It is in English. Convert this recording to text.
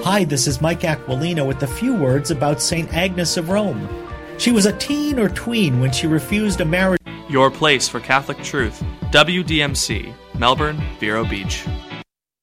Hi, this is Mike Aquilina with a few words about St. Agnes of Rome. She was a teen or tween when she refused a marriage. Your place for Catholic truth. WDMC, Melbourne, Vero Beach.